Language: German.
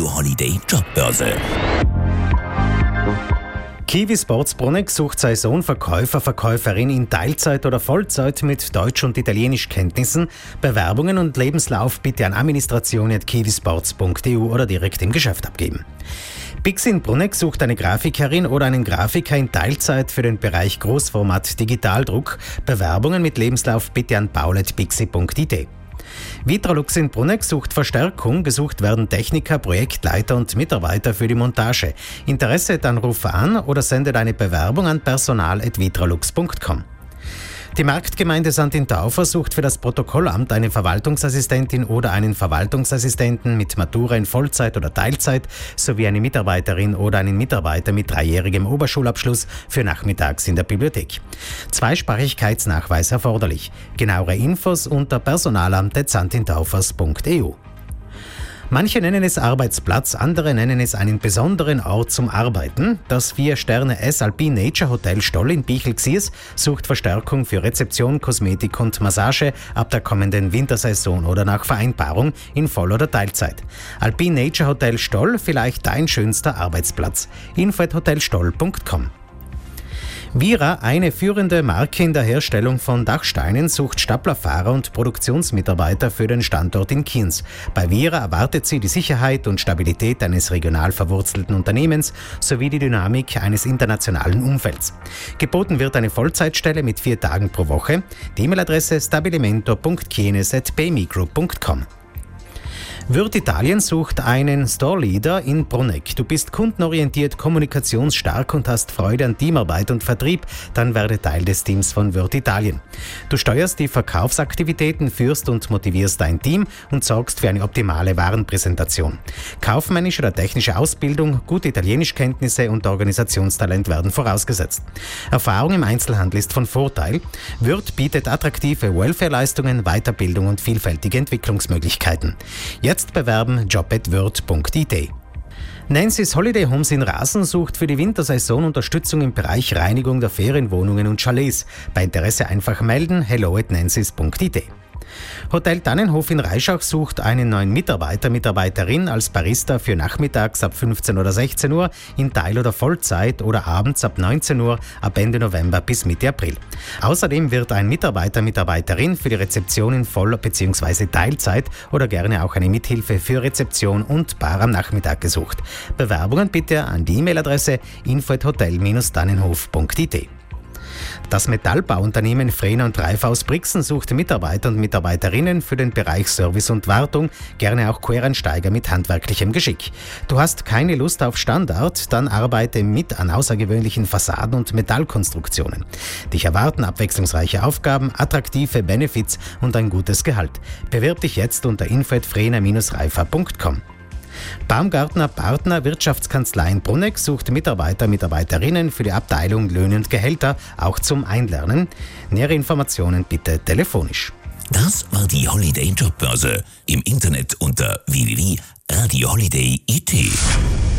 Radio Holiday Jobbörse. Kiwi Sports Bruneck sucht Saisonverkäufer, Verkäuferin in Teilzeit oder Vollzeit mit Deutsch- und Italienischkenntnissen. Bewerbungen und Lebenslauf bitte an administration@kiwisports.eu oder direkt im Geschäft abgeben. Bixi in Bruneck sucht eine Grafikerin oder einen Grafiker in Teilzeit für den Bereich Großformat Digitaldruck. Bewerbungen mit Lebenslauf bitte an paul@bixi.it. Vitralux in Bruneck sucht Verstärkung. Gesucht werden Techniker, Projektleiter und Mitarbeiter für die Montage. Interesse, dann rufe an oder sende deine Bewerbung an personal@vitralux.com. Die Marktgemeinde St. Intaufer sucht für das Protokollamt eine Verwaltungsassistentin oder einen Verwaltungsassistenten mit Matura in Vollzeit oder Teilzeit sowie eine Mitarbeiterin oder einen Mitarbeiter mit 3-jährigem Oberschulabschluss für nachmittags in der Bibliothek. Zweisprachigkeitsnachweis erforderlich. Genauere Infos unter personalamt@stintaufers.eu. Manche nennen es Arbeitsplatz, andere nennen es einen besonderen Ort zum Arbeiten. Das 4-Sterne-S Alpine Nature Hotel Stoll in Bichl-Xiers sucht Verstärkung für Rezeption, Kosmetik und Massage ab der kommenden Wintersaison oder nach Vereinbarung in Voll- oder Teilzeit. Alpine Nature Hotel Stoll, vielleicht dein schönster Arbeitsplatz. info@hotelstoll.com. Vira, eine führende Marke in der Herstellung von Dachsteinen, sucht Staplerfahrer und Produktionsmitarbeiter für den Standort in Kienz. Bei Vira erwartet sie die Sicherheit und Stabilität eines regional verwurzelten Unternehmens sowie die Dynamik eines internationalen Umfelds. Geboten wird eine Vollzeitstelle mit 4 Tagen pro Woche. Die E-Mail-Adresse stabilimento.kienes@bmigroup.com. Würth Italien sucht einen Store-Leader in Bruneck. Du bist kundenorientiert, kommunikationsstark und hast Freude an Teamarbeit und Vertrieb, dann werde Teil des Teams von Würth Italien. Du steuerst die Verkaufsaktivitäten, führst und motivierst dein Team und sorgst für eine optimale Warenpräsentation. Kaufmännische oder technische Ausbildung, gute Italienischkenntnisse und Organisationstalent werden vorausgesetzt. Erfahrung im Einzelhandel ist von Vorteil. Würth bietet attraktive Welfare-Leistungen, Weiterbildung und vielfältige Entwicklungsmöglichkeiten. Jetzt bewerben job@würth.it. Nancy's Holiday Homes in Rasen sucht für die Wintersaison Unterstützung im Bereich Reinigung der Ferienwohnungen und Chalets. Bei Interesse einfach melden hello@nancys.it. Hotel Tannenhof in Reischach sucht einen neuen Mitarbeiter, Mitarbeiterin als Barista für nachmittags ab 15 oder 16 Uhr in Teil- oder Vollzeit oder abends ab 19 Uhr ab Ende November bis Mitte April. Außerdem wird ein Mitarbeiter, Mitarbeiterin für die Rezeption in Voll- bzw. Teilzeit oder gerne auch eine Mithilfe für Rezeption und Bar am Nachmittag gesucht. Bewerbungen bitte an die E-Mail-Adresse info@hotel-tannenhof.it. Das Metallbauunternehmen Frehner und Reif aus Brixen sucht Mitarbeiter und Mitarbeiterinnen für den Bereich Service und Wartung, gerne auch Quereinsteiger mit handwerklichem Geschick. Du hast keine Lust auf Standard, dann arbeite mit an außergewöhnlichen Fassaden und Metallkonstruktionen. Dich erwarten abwechslungsreiche Aufgaben, attraktive Benefits und ein gutes Gehalt. Bewirb dich jetzt unter info@frehner-reifer.com. Baumgartner Partner Wirtschaftskanzlei in Bruneck sucht Mitarbeiter, Mitarbeiterinnen für die Abteilung Löhne und Gehälter, auch zum Einlernen. Nähere Informationen bitte telefonisch. Das war die Holiday Jobbörse. Im Internet unter www.radioholiday.it.